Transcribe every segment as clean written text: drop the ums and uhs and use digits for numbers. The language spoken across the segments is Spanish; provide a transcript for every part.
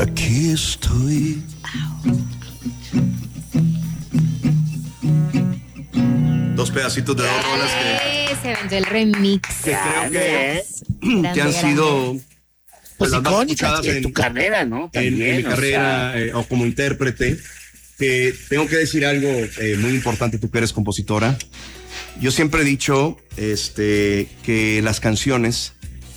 Aquí estoy. Dos pedacitos de dos rolas Se vendió el remix. que que han sido pues las más icónicas escuchadas en tu carrera, ¿no? También, en mi carrera o como intérprete. Que tengo que decir algo muy importante, tú que eres compositora. Yo siempre he dicho que las canciones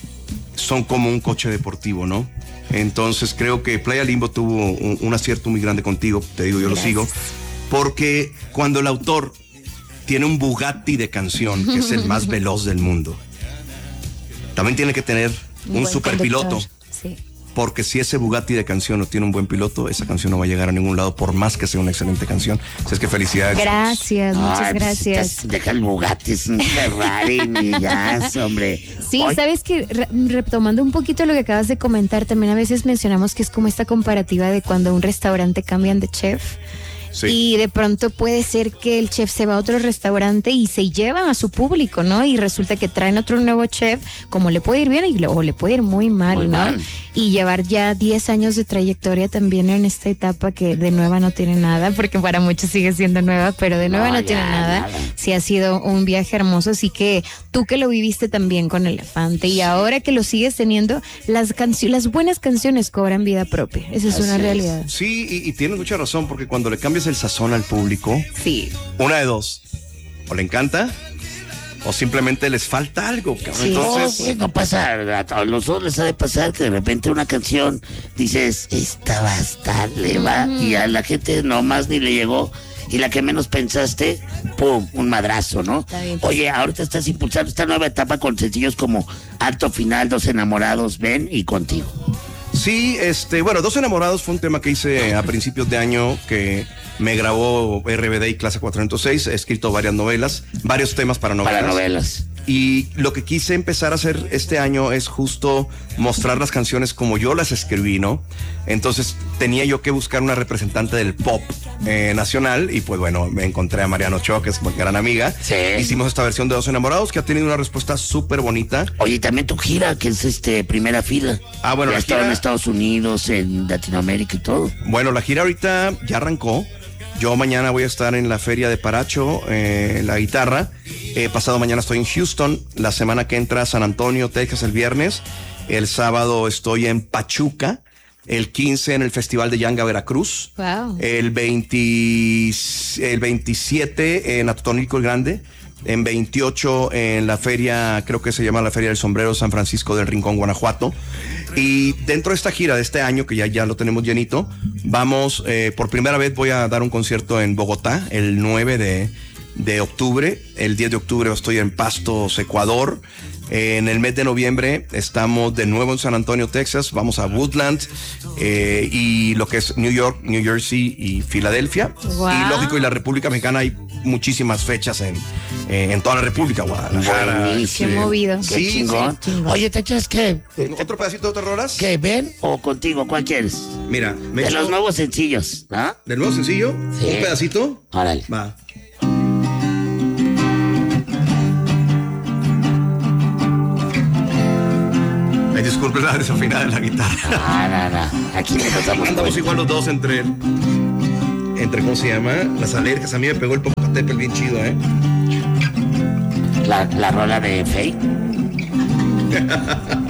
son como un coche deportivo, ¿no? Entonces creo que Playa Limbo tuvo un acierto muy grande contigo, te digo, yo lo sigo, porque cuando el autor tiene un Bugatti de canción, que es el más veloz del mundo, también tiene que tener un superpiloto. Sí. Porque si ese Bugatti de canción no tiene un buen piloto, esa canción no va a llegar a ningún lado, por más que sea una excelente canción. Así es que felicidades. Gracias, muchas gracias. Deja el Bugatti, es un Ferrari, mi gas, hombre. Sí, sabes que retomando un poquito lo que acabas de comentar, también a veces mencionamos que es como esta comparativa de cuando un restaurante cambian de chef. Sí. Y de pronto puede ser que el chef se va a otro restaurante y se lleva a su público, ¿no? Y resulta que traen otro nuevo chef, como le puede ir bien o le puede ir muy mal, ¿no? Y llevar ya 10 años de trayectoria también en esta etapa que de nueva no tiene nada, porque para muchos sigue siendo nueva, pero de nueva no tiene nada. Sí ha sido un viaje hermoso, así que tú que lo viviste también con Elefante y ahora que lo sigues teniendo, las buenas canciones cobran vida propia. Esa es una realidad. Sí, y tienes mucha razón, porque cuando le cambias el sazón al público, sí, una de dos, o le encanta o simplemente les falta algo, cabrón. Sí. Entonces No pasa, a los dos les ha de pasar que de repente una canción dices, esta va a estar, le va, y a la gente nomás ni le llegó, y la que menos pensaste, pum, un madrazo, ¿no? Está bien. Oye, ahorita estás impulsando esta nueva etapa con sencillos como Alto Final, Dos Enamorados, Ven y Contigo. sí, bueno, Dos Enamorados fue un tema que hice a principios de año que me grabó RBD y Clase 406. He escrito varias novelas, varios temas para novelas. Para novelas. Y lo que quise empezar a hacer este año es justo mostrar las canciones como yo las escribí, ¿no? Entonces tenía yo que buscar una representante del pop nacional y pues bueno, me encontré a Mariana Ochoa, que es una gran amiga. Sí. Hicimos esta versión de Dos Enamorados que ha tenido una respuesta súper bonita. Oye, también tu gira, que es Primera Fila. Ah, bueno, ya la estaba gira en Estados Unidos, en Latinoamérica y todo. Bueno, la gira ahorita ya arrancó. Yo mañana voy a estar en la Feria de Paracho, la guitarra. Pasado mañana estoy en Houston. La semana que entra San Antonio, Texas, el viernes. El sábado estoy en Pachuca. El 15 en el Festival de Yanga, Veracruz. Wow. El 27 en Atotonilco el Grande. En 28 en la feria, creo que se llama la Feria del Sombrero San Francisco del Rincón, Guanajuato. Y dentro de esta gira de este año, que ya lo tenemos llenito, vamos, por primera vez voy a dar un concierto en Bogotá el 9 de octubre. El 10 de octubre estoy en Pastos, Ecuador. En el mes de noviembre estamos de nuevo en San Antonio, Texas. Vamos a Woodland y lo que es New York, New Jersey y Filadelfia. Wow. Y lógico, y la República Mexicana hay muchísimas fechas en toda la República. Guadalajara. Buenísimo. Qué movido. Qué Sí, chingón. chingón. Oye, ¿te echas qué? ¿Otro pedacito de otras rolas? ¿Qué? ¿Ven o Contigo? ¿Cuál quieres? Mira, De los nuevos sencillos, ¿no? del nuevo sencillo, Sí. un pedacito. Órale. Va. Ay, disculpen la desafinada de la guitarra. No. Aquí nos damos Andamos cuenta. igual los dos entre ¿cómo se llama? Las alergias. A mí me pegó el Popocatépetl bien chido, ¿eh? La rola de Faye.